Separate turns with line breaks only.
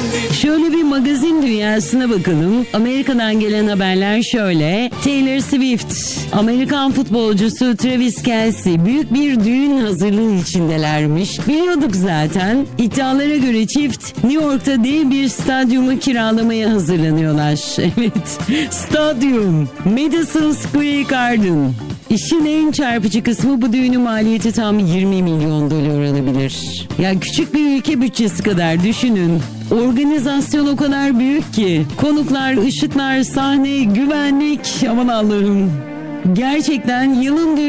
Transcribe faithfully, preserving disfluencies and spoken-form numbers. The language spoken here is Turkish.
Şöyle bir magazin dünyasına bakalım. Amerika'dan gelen haberler şöyle. Taylor Swift, Amerikan futbolcusu Travis Kelce büyük bir düğün hazırlığı içindelermiş. Biliyorduk zaten. İddialara göre çift New York'ta dev bir stadyumu kiralamaya hazırlanıyorlar. Evet, stadyum. Madison Square Garden. İşin en çarpıcı kısmı bu düğünün maliyeti tam yirmi milyon dolar olabilir. Ya küçük bir ülke bütçesi kadar düşünün. Organizasyon o kadar büyük ki. Konuklar, ışıklar, sahne, güvenlik. Aman Allah'ım. Gerçekten yılın düğünü.